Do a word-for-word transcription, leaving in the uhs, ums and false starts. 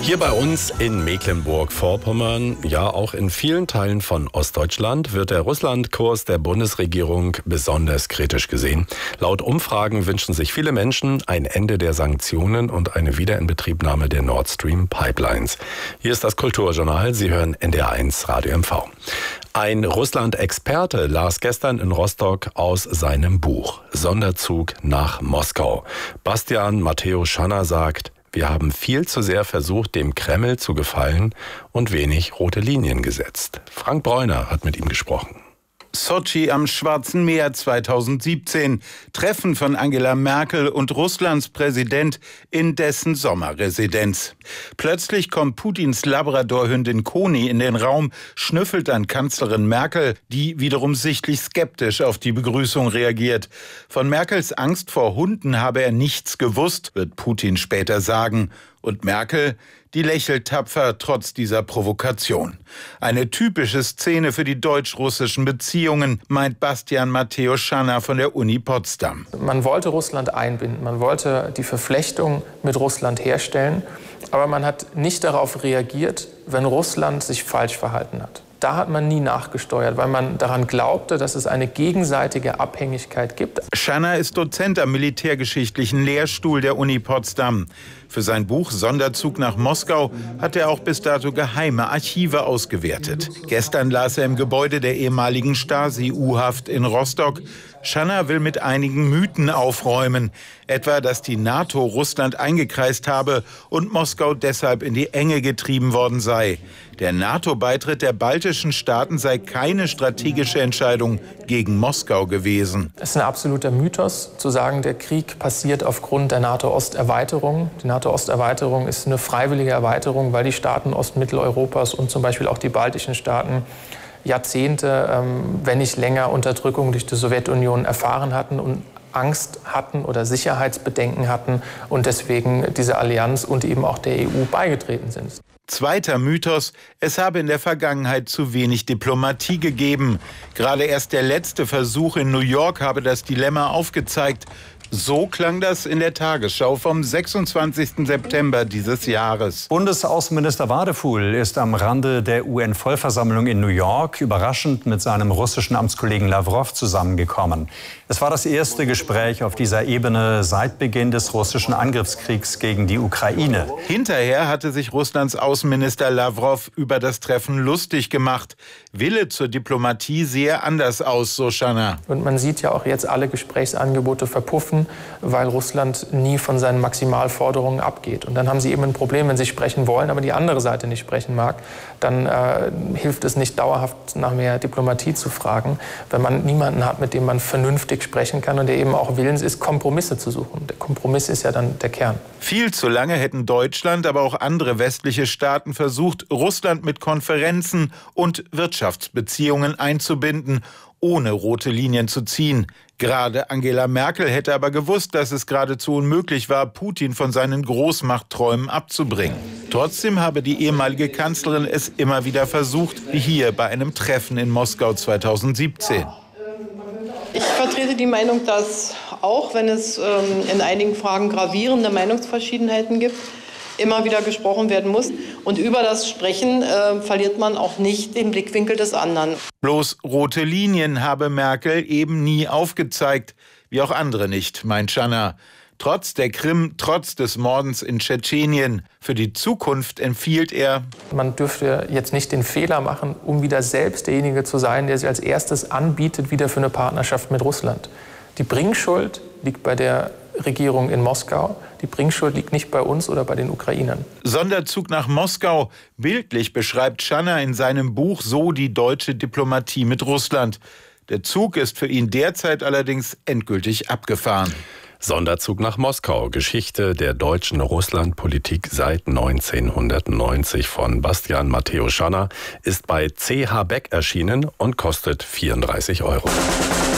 Hier bei uns in Mecklenburg-Vorpommern, ja auch in vielen Teilen von Ostdeutschland, wird der Russlandkurs der Bundesregierung besonders kritisch gesehen. Laut Umfragen wünschen sich viele Menschen ein Ende der Sanktionen und eine Wiederinbetriebnahme der Nord Stream Pipelines. Hier ist das Kulturjournal, Sie hören N D R eins Radio M V. Ein Russland-Experte las gestern in Rostock aus seinem Buch Sonderzug nach Moskau. Bastian Matthäus Schanner sagt: Wir haben viel zu sehr versucht, dem Kreml zu gefallen und wenig rote Linien gesetzt. Frank Bräuner hat mit ihm gesprochen. Sotschi am Schwarzen Meer zweitausendsiebzehn. Treffen von Angela Merkel und Russlands Präsident in dessen Sommerresidenz. Plötzlich kommt Putins Labradorhündin Koni in den Raum, schnüffelt an Kanzlerin Merkel, die wiederum sichtlich skeptisch auf die Begrüßung reagiert. Von Merkels Angst vor Hunden habe er nichts gewusst, wird Putin später sagen. Und Merkel, die lächelt tapfer trotz dieser Provokation. Eine typische Szene für die deutsch-russischen Beziehungen, meint Bastian Matthäus Schanner von der Uni Potsdam. Man wollte Russland einbinden, man wollte die Verflechtung mit Russland herstellen, aber man hat nicht darauf reagiert, wenn Russland sich falsch verhalten hat. Da hat man nie nachgesteuert, weil man daran glaubte, dass es eine gegenseitige Abhängigkeit gibt. Schanner ist Dozent am Militärgeschichtlichen Lehrstuhl der Uni Potsdam. Für sein Buch Sonderzug nach Moskau hat er auch bis dato geheime Archive ausgewertet. Gestern las er im Gebäude der ehemaligen Stasi-U-Haft in Rostock. Schanner will mit einigen Mythen aufräumen, etwa, dass die NATO Russland eingekreist habe und Moskau deshalb in die Enge getrieben worden sei. Der NATO-Beitritt der baltischen Staaten sei keine strategische Entscheidung gegen Moskau gewesen. Es ist ein absoluter Mythos, zu sagen, der Krieg passiert aufgrund der NATO-Osterweiterung. Die NATO-Osterweiterung ist eine freiwillige Erweiterung, weil die Staaten Ostmitteleuropas und zum Beispiel auch die baltischen Staaten Jahrzehnte, ähm, wenn nicht länger, Unterdrückung durch die Sowjetunion erfahren hatten und Angst hatten oder Sicherheitsbedenken hatten und deswegen dieser Allianz und eben auch der E U beigetreten sind. Zweiter Mythos: Es habe in der Vergangenheit zu wenig Diplomatie gegeben. Gerade erst der letzte Versuch in New York habe das Dilemma aufgezeigt. So klang das in der Tagesschau vom sechsundzwanzigsten September dieses Jahres. Bundesaußenminister Wadefuhl ist am Rande der U N-Vollversammlung in New York überraschend mit seinem russischen Amtskollegen Lawrow zusammengekommen. Es war das erste Gespräch auf dieser Ebene seit Beginn des russischen Angriffskriegs gegen die Ukraine. Hinterher hatte sich Russlands Außenminister Lawrow über das Treffen lustig gemacht. Wille zur Diplomatie sehe anders aus, so Schanner. Und man sieht ja auch jetzt alle Gesprächsangebote verpuffen, weil Russland nie von seinen Maximalforderungen abgeht. Und dann haben sie eben ein Problem, wenn sie sprechen wollen, aber die andere Seite nicht sprechen mag. Dann äh, hilft es nicht, dauerhaft nach mehr Diplomatie zu fragen, wenn man niemanden hat, mit dem man vernünftig sprechen kann und der eben auch willens ist, Kompromisse zu suchen. Der Kompromiss ist ja dann der Kern. Viel zu lange hätten Deutschland, aber auch andere westliche Staaten versucht, Russland mit Konferenzen und Wirtschaftsbeziehungen einzubinden, ohne rote Linien zu ziehen. Gerade Angela Merkel hätte aber gewusst, dass es geradezu unmöglich war, Putin von seinen Großmachtträumen abzubringen. Trotzdem habe die ehemalige Kanzlerin es immer wieder versucht, wie hier bei einem Treffen in Moskau zweitausendsiebzehn. Ich vertrete die Meinung, dass auch wenn es ähm, in einigen Fragen gravierende Meinungsverschiedenheiten gibt, immer wieder gesprochen werden muss. Und über das Sprechen äh, verliert man auch nicht den Blickwinkel des anderen. Bloß rote Linien habe Merkel eben nie aufgezeigt, wie auch andere nicht, meint Schanner. Trotz der Krim, trotz des Mordens in Tschetschenien. Für die Zukunft empfiehlt er: Man dürfte jetzt nicht den Fehler machen, um wieder selbst derjenige zu sein, der sich als erstes anbietet, wieder für eine Partnerschaft mit Russland. Die Bringschuld liegt bei der Regierung in Moskau. Die Bringschuld liegt nicht bei uns oder bei den Ukrainern. Sonderzug nach Moskau. Bildlich beschreibt Schanner in seinem Buch so die deutsche Diplomatie mit Russland. Der Zug ist für ihn derzeit allerdings endgültig abgefahren. Sonderzug nach Moskau. Geschichte der deutschen Russlandpolitik seit neunzehnhundertneunzig von Bastian Matthäus Schanner ist bei C H Beck erschienen und kostet vierunddreißig Euro.